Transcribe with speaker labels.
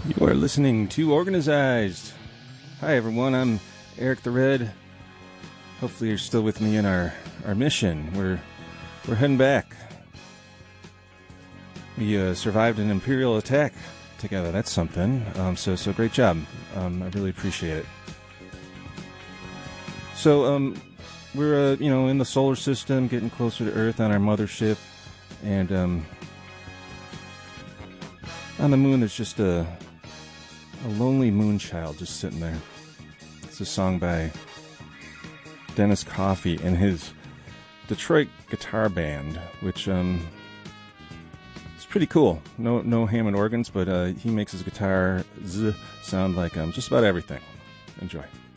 Speaker 1: You are listening to Organized. Hi, everyone. I'm Eric the Red. Hopefully, you're still with me in our mission. We're heading back. We survived an Imperial attack together. That's something. So great job. I really appreciate it. So, we're in the solar system, getting closer to Earth on our mothership, and on the moon, there's just a lonely moon child just sitting there. It's a song by Dennis Coffey and his Detroit guitar band, which is pretty cool. No Hammond organs, but he makes his guitar sound like just about everything. Enjoy.